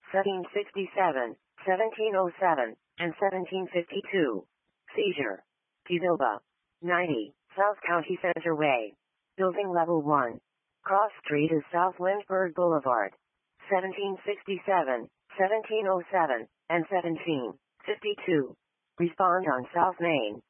1767, 1707, and 1752. Seizure. Qdoba. 90, South County Center Way. Building Level 1. Cross Street is South Lindbergh Boulevard. 1767, 1707, and 1752. Respond on South Main.